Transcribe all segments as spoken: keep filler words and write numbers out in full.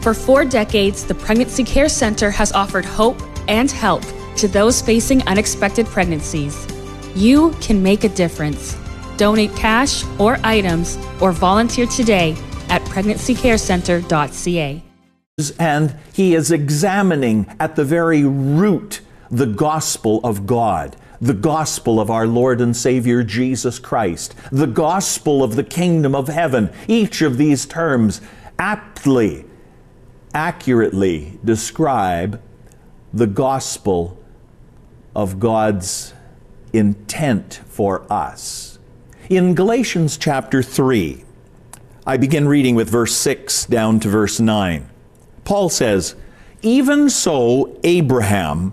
For four decades, the Pregnancy Care Center has offered hope and help to those facing unexpected pregnancies. You can make a difference. Donate cash or items or volunteer today at pregnancy care center dot c a. And he is examining at the very root the gospel of God, the gospel of our Lord and Savior Jesus Christ, the gospel of the kingdom of heaven. Each of these terms aptly, accurately describe the gospel of God's intent for us. In Galatians chapter three, I begin reading with verse six down to verse nine. Paul says, "Even so Abraham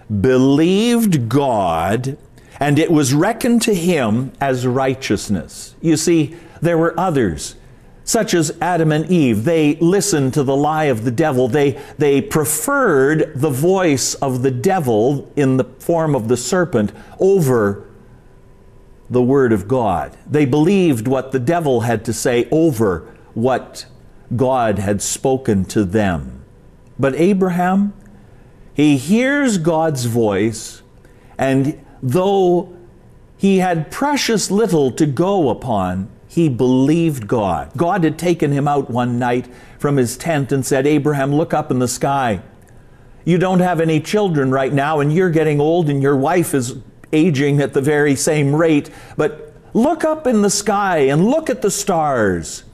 believed God, and it was reckoned to him as righteousness." You see, there were others, such as Adam and Eve. They listened to the lie of the devil. They, they preferred the voice of the devil in the form of the serpent over the Word of God. They believed what the devil had to say over what God had spoken to them. But Abraham, he hears God's voice, and though he had precious little to go upon, he believed God. God had taken him out one night from his tent and said, "Abraham, look up in the sky. You don't have any children right now, and you're getting old, and your wife is aging at the very same rate, but look up in the sky and look at the stars.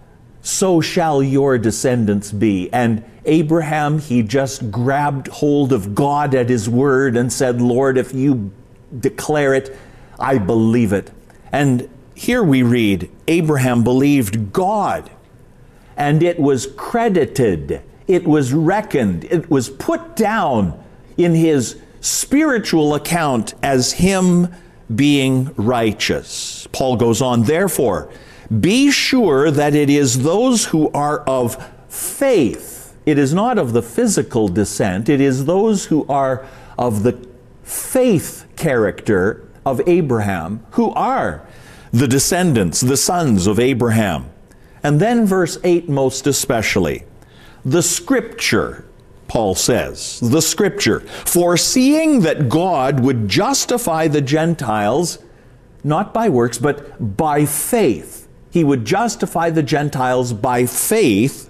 So shall your descendants be." And Abraham, he just grabbed hold of God at his word and said, "Lord, if you declare it, I believe it." And here we read, Abraham believed God, and it was credited, it was reckoned, it was put down in his spiritual account as him being righteous. Paul goes on, "Therefore, be sure that it is those who are of faith." It is not of the physical descent. It is those who are of the faith character of Abraham who are the descendants, the sons of Abraham. And then verse eight most especially, the Scripture, Paul says, the Scripture, foreseeing that God would justify the Gentiles, not by works, but by faith. He would justify the Gentiles by faith,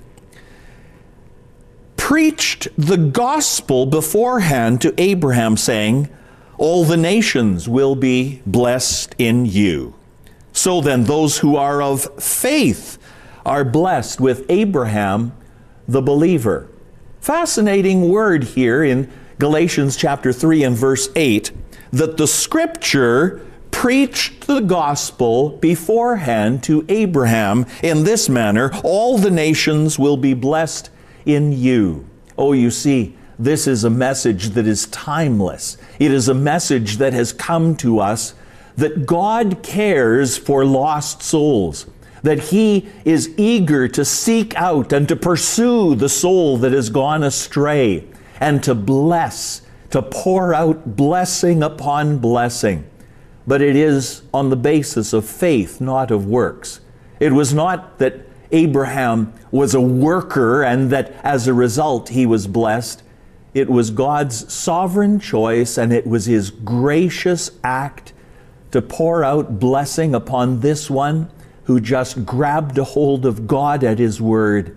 preached the gospel beforehand to Abraham, saying, "All the nations will be blessed in you." So then those who are of faith are blessed with Abraham, the believer. Fascinating word here in Galatians chapter three and verse eight, that the Scripture preached the gospel beforehand to Abraham in this manner, "All the nations will be blessed in you." Oh, you see, this is a message that is timeless. It is a message that has come to us, that God cares for lost souls, that He is eager to seek out and to pursue the soul that has gone astray, and to bless, to pour out blessing upon blessing. But it is on the basis of faith, not of works. It was not that Abraham was a worker and that as a result he was blessed. It was God's sovereign choice, and it was His gracious act to pour out blessing upon this one who just grabbed a hold of God at His word.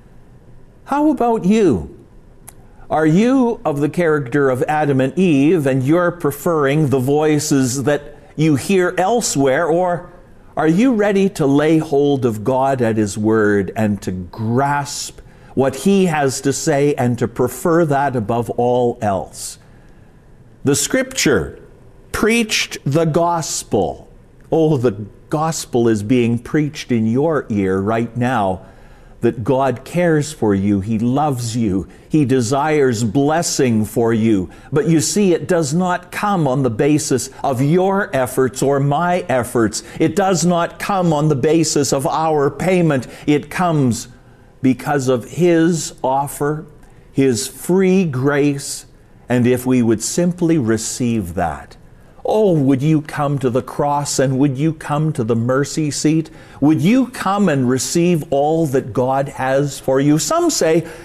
How about you? Are you of the character of Adam and Eve, and you're preferring the voices that you hear elsewhere, or are you ready to lay hold of God at His word and to grasp what He has to say and to prefer that above all else? The Scripture preached the gospel. Oh, the gospel is being preached in your ear right now, that God cares for you, He loves you, He desires blessing for you. But you see, it does not come on the basis of your efforts or my efforts. It does not come on the basis of our payment. It comes because of His offer, His free grace, and if we would simply receive that. Oh, would you come to the cross, and would you come to the mercy seat? Would you come and receive all that God has for you? Some say,